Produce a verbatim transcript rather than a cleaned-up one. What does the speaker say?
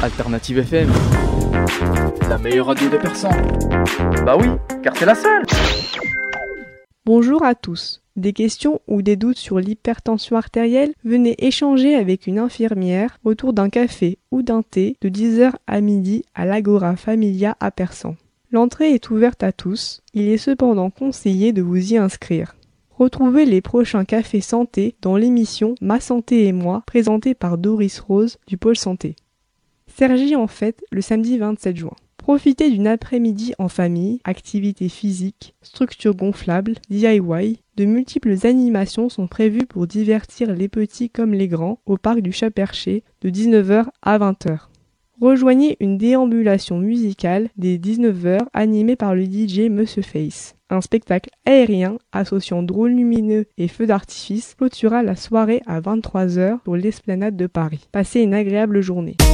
Alternative F M. La meilleure radio de Persan. Bah oui, car c'est la seule. Bonjour à tous. Des questions ou des doutes sur l'hypertension artérielle? Venez échanger avec une infirmière autour d'un café ou d'un thé de dix heures à midi à l'Agora Familia à Persan. L'entrée est ouverte à tous, il est cependant conseillé de vous y inscrire. Retrouvez les prochains cafés santé dans l'émission Ma Santé et moi, présentée par Doris Rose du Pôle Santé. Cergy en fête le samedi vingt-sept juin. Profitez d'une après-midi en famille, activités physiques, structures gonflables, D I Y. De multiples animations sont prévues pour divertir les petits comme les grands au parc du Chat-Perché de dix-neuf heures à vingt heures. Rejoignez une déambulation musicale dès dix-neuf heures animée par le D J Monsieur Face. Un spectacle aérien associant drôles lumineux et feux d'artifice clôturera la soirée à vingt-trois heures sur l'esplanade de Paris. Passez une agréable journée.